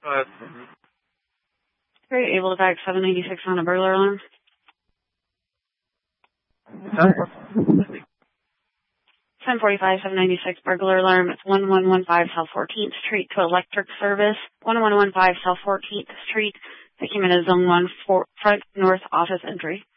Are you able to back 796 on a burglar alarm? 1045, 796 burglar alarm. It's 1115 South 14th Street to Electric Service. 1115 South 14th Street. That came in as Zone 1 front north office entry.